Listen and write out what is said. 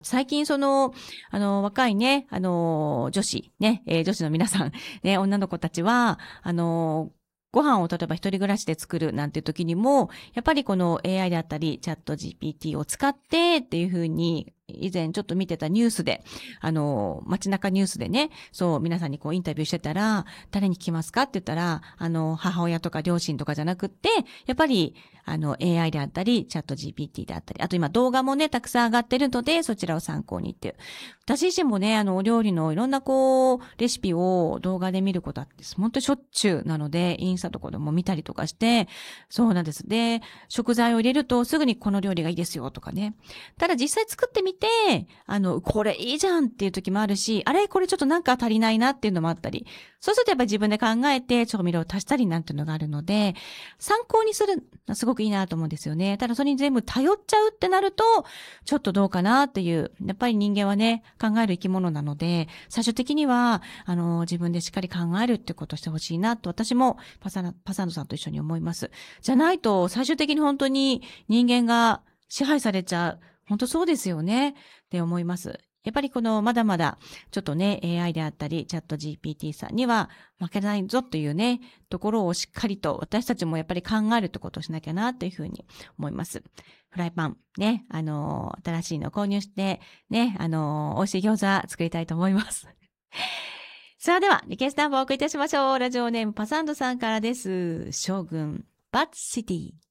最近若いね、女子、ね、女子の皆さん、ね、女の子たちは、ご飯を例えば一人暮らしで作るなんていう時にも、やっぱりこの AI であったり、チャット GPT を使ってっていうふうに、以前ちょっと見てたニュースで、街中ニュースでね、そう、皆さんにこうインタビューしてたら、誰に聞きますかって言ったら、母親とか両親とかじゃなくって、やっぱり、AI であったり、チャット GPT であったり、あと今動画もね、たくさん上がってるので、そちらを参考にっていう。私自身もね、お料理のいろんなこう、レシピを動画で見ることあって、本当にしょっちゅうなので、インスタとかでも見たりとかして、そうなんです。で、食材を入れるとすぐにこの料理がいいですよとかね。ただ実際作ってみて、これいいじゃんっていう時もあるし、あれこれちょっとなんか足りないなっていうのもあったり、そうするとやっぱり自分で考えて調味料を足したりなんていうのがあるので、参考にするのすごくいいなと思うんですよね。ただそれに全部頼っちゃうってなると、ちょっとどうかなっていう、やっぱり人間はね、考える生き物なので、最終的には、自分でしっかり考えるってことをしてほしいなと、私もパサンドさんと一緒に思います。じゃないと、最終的に本当に人間が支配されちゃう。本当そうですよね。って思います。やっぱりこのまだまだちょっとね AI であったりチャット GPT さんには負けないぞというねところをしっかりと私たちもやっぱり考えるってことをしなきゃなというふうに思います。フライパンね、新しいのを購入してね、美味しい餃子作りたいと思います。さあではリクエストナンバーをお送りいたしましょう。ラジオネームパサンドさんからです。将軍バッドシティ。